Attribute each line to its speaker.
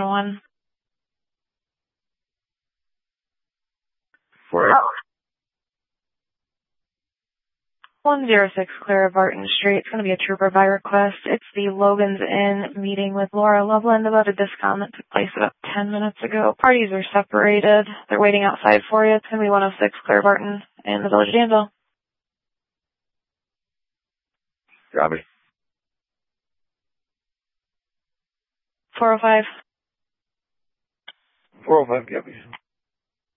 Speaker 1: 911. 106 Clara Barton Street. It's going to be a trooper by request. It's the Logan's Inn meeting with Laura Loveland about a discount that took place about 10 minutes ago. Parties are separated. They're waiting outside for you. It's going to be 106 Clara Barton in the Village of Danville.
Speaker 2: Copy.
Speaker 1: 405.
Speaker 2: 405, copy.